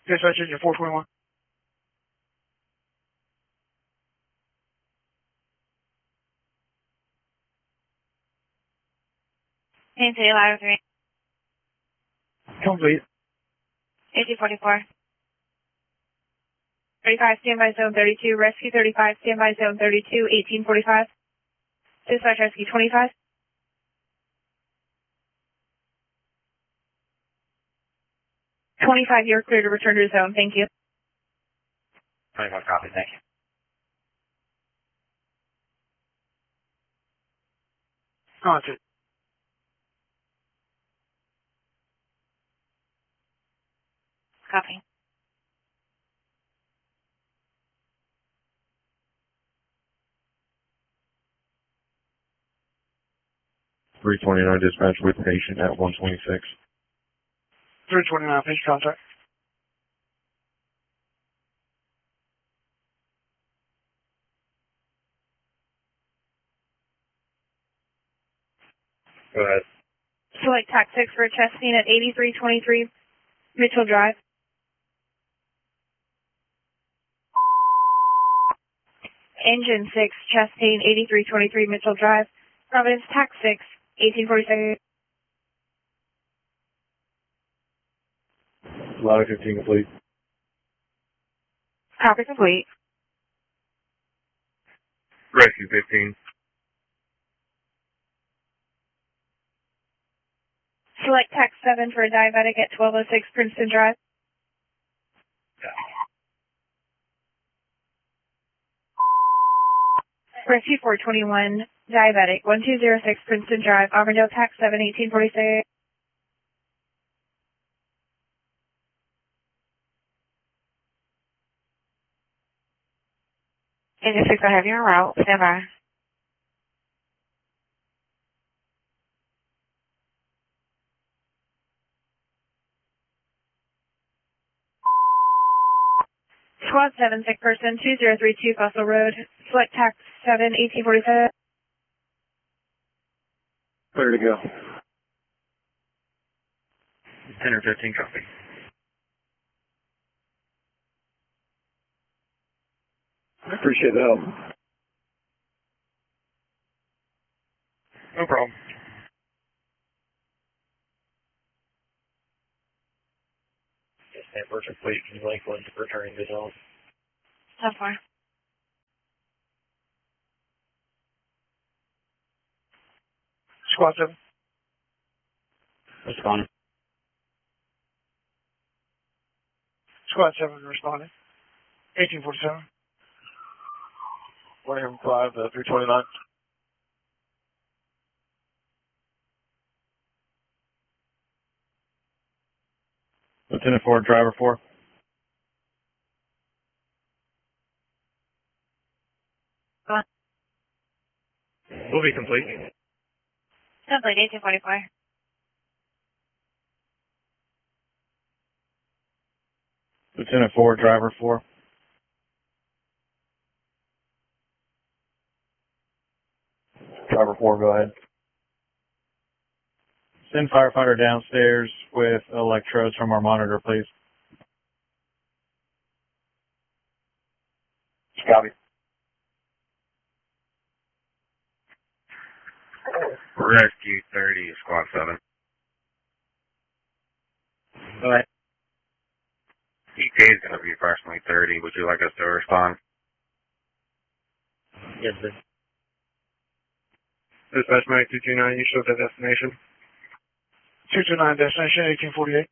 Dispatch engine 421. Maintain ladder 3. Complete. 1844. 35, standby zone 32. Rescue 35, standby zone 32. 1845. Dispatch rescue 25. 25, you're clear to return to zone. Thank you. 25 copy, thank you. Gotcha. Copy. .329 dispatch with patient at 126. 329, patient contact. Go ahead. Select tactics for chest scene at 8323 Mitchell Drive. Engine 6, chest scene 8323 Mitchell Drive. Providence TAC 6, 1847. Ladder 15 complete. Copy complete. Rescue 15. Select TAC 7 for a diabetic at 1206 Princeton Drive. Rescue 421, diabetic, 1206 Princeton Drive, Auburndale TAC 7, 1846. Engine 6, I have you en route. Stand by. Squad 7, sick person, 2032 Fossil Road. Select TAC 7, 1847. Clear to go. 10 or 15 copy. I appreciate the help. No problem. Samples complete from Lakeland returning to zone. So far. Squad 7. Responding. Squad 7 responding. 1847. 105, 329. Lieutenant 4, driver 4. Will be complete. Complete, 1844. Lieutenant 4, driver 4. Driver 4, go ahead. Send firefighter downstairs with electrodes from our monitor, please. Copy. Rescue 30, Squad 7. Go ahead. ETA is going to be approximately 30. Would you like us to respond? Yes, sir. Dispatch Medic 229, you showed the destination. 229, destination 1848.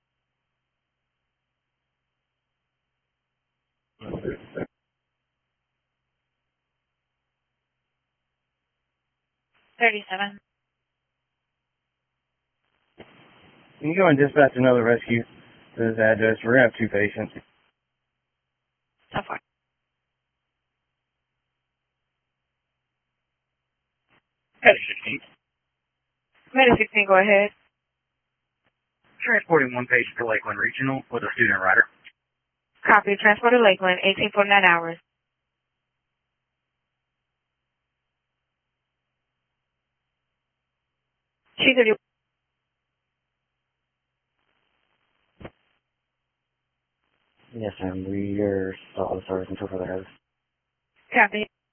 $37. Can you go and dispatch another rescue to this address? We're going to have 2 patients. So far. Medic 16. Medic 16, go ahead. Transporting one patient to Lakeland Regional with a student rider. Copy, transport to Lakeland, 1849 hours. $230. Yes, ma'am. We are still out of service until further notice. Copy.